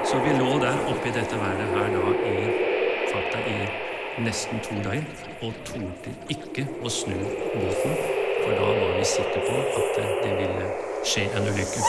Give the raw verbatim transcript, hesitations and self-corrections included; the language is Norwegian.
Så vi lå der oppe i dette været her da i, fakta, i nesten to døgn, og torde ikke å snu båten, for da var vi sikre på at det ville skje en ulykke.